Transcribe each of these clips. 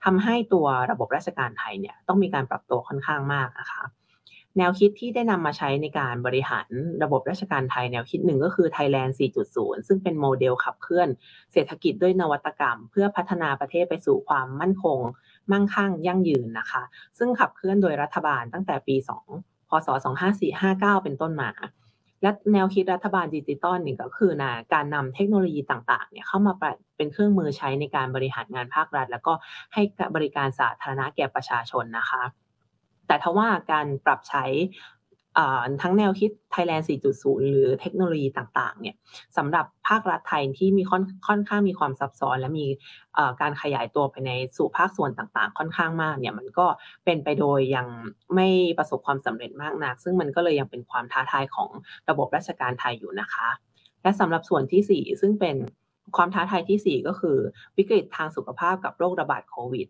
ำให้ตัวระบบราชการไทยเนี่ยต้องมีการปรับตัวค่อนข้างมากนะคะแนวคิดที่ได้นำมาใช้ในการบริหารระบบราชการไทยแนวคิดหนึ่งก็คือ Thailand 4.0 ซึ่งเป็นโมเดลขับเคลื่อนเศรษฐกิจด้วยนวัตกรรมเพื่อพัฒนาประเทศไปสู่ความมั่นคงมั่งคั่งยั่งยืนนะคะซึ่งขับเคลื่อนโดยรัฐบาลตั้งแต่ปีพศ25459เป็นต้นมาและแนวคิดรัฐบาลดิจิทัลนี่ก็คือการนำเทคโนโลยีต่างๆเนี่ยเข้ามาเป็นเครื่องมือใช้ในการบริหารงานภาครัฐแล้วก็ให้บริการสาธารณะแก่ประชาชนนะคะแต่ทว่าการปรับใช้ทั้งแนวคิด Thailand 4.0 หรือเทคโนโลยีต่างๆเนี่ยสำหรับภาครัฐไทยที่มีค่อนข้างมีความซับซ้อนและมีการขยายตัวไปในสู่ภาคส่วนต่างๆค่อนข้างมากเนี่ยมันก็เป็นไปโดยยังไม่ประสบความสำเร็จมากนักซึ่งมันก็เลยยังเป็นความท้าทายของระบบราชการไทยอยู่นะคะและสำหรับส่วนที่4ซึ่งเป็นความท้าทายที่4ก็คือวิกฤตทางสุขภาพกับโรคระบาดโควิด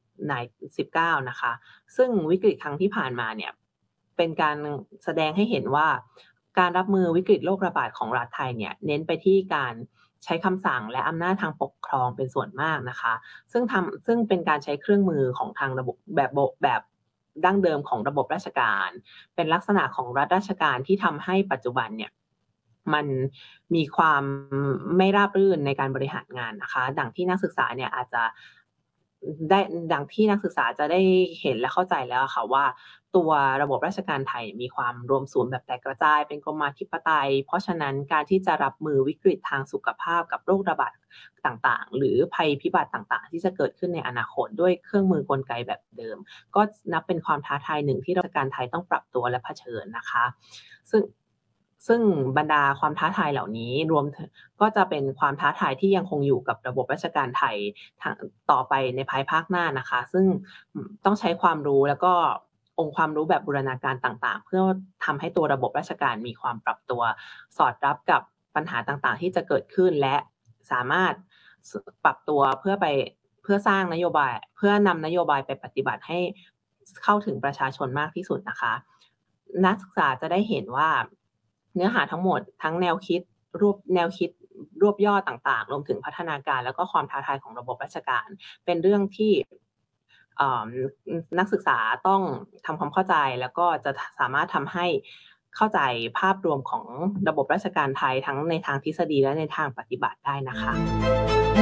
-19 นะคะซึ่งวิกฤตครั้งที่ผ่านมาเนี่ยเป็นการแสดงให้เห็นว่าการรับมือวิกฤตโรคระบาดของรัฐไทยเนี่ยเน้นไปที่การใช้คำสั่งและอำนาจทางปกครองเป็นส่วนมากนะคะซึ่งเป็นการใช้เครื่องมือของทางระบบแบบดั้งเดิมของระบบราชการเป็นลักษณะของรัฐราชการที่ทำให้ปัจจุบันเนี่ยมันมีความไม่ราบรื่นในการบริหารงานนะคะดังที่นักศึกษาเนี่ยอาจจะได้ดังที่นักศึกษาจะได้เห็นและเข้าใจแล้วอะค่ะว่าตัวระบบราชการไทยมีความรวมศูนย์แบบแตกกระจายเป็นกรมาธิปไตยเพราะฉะนั้นการที่จะรับมือวิกฤตทางสุขภาพกับโรคระบาดต่างๆหรือภัยพิบัติต่างๆที่จะเกิดขึ้นในอนาคตด้วยเครื่องมือกลไกแบบเดิมก็นับเป็นความท้าทายหนึ่งที่ราชการไทยต้องปรับตัวและเผชิญนะคะซึ่งบรรดาความท้าทายเหล่านี้ก็จะเป็นความท้าทายที่ยังคงอยู่กับระบบราชการไทยต่อไปในภายภาคหน้านะคะซึ่งต้องใช้ความรู้แล้วก็องค์ความรู้แบบบูรณาการต่างๆเพื่อทำให้ตัวระบบราชการมีความปรับตัวสอดรับกับปัญหาต่างๆที่จะเกิดขึ้นและสามารถปรับตัวเพื่อสร้างนโยบายเพื่อนำนโยบายไปปฏิบัติให้เข้าถึงประชาชนมากที่สุดนะคะนักศึกษาจะได้เห็นว่าเนื้อหาทั้งหมดทั้งแนวคิดรวบย่อต่างๆรวมถึงพัฒนาการแล้วก็ความท้าทายของระบบราชการเป็นเรื่องที่นักศึกษาต้องทำความเข้าใจแล้วก็จะสามารถทำให้เข้าใจภาพรวมของระบบราชการไทยทั้งในทางทฤษฎีและในทางปฏิบัติได้นะคะ